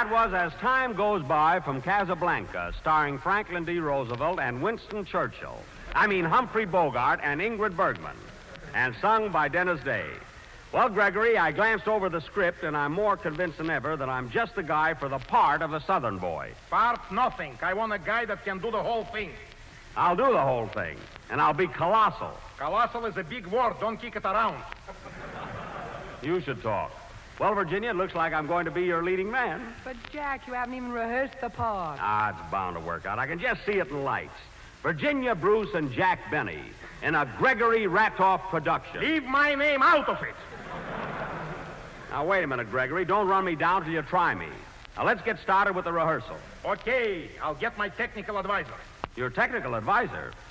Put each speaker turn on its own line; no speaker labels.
that was As Time Goes By from Casablanca, starring Franklin D. Roosevelt and Winston Churchill. Humphrey Bogart and Ingrid Bergman, and sung by Dennis Day. Well, Gregory, I glanced over the script, and I'm more convinced than ever that I'm just the guy for the part of the Southern boy.
Part nothing. I want a guy that can do the whole thing.
I'll do the whole thing, and I'll be colossal.
Colossal is a big word. Don't kick it around.
You should talk. Well, Virginia, it looks like I'm going to be your leading man.
But, Jack, you haven't even rehearsed the part.
It's bound to work out. I can just see it in lights. Virginia Bruce and Jack Benny in a Gregory Ratoff production.
Leave my name out of it.
Now, wait a minute, Gregory. Don't run me down till you try me. Now, let's get started with the rehearsal.
Okay, I'll get my technical advisor.
Your technical advisor?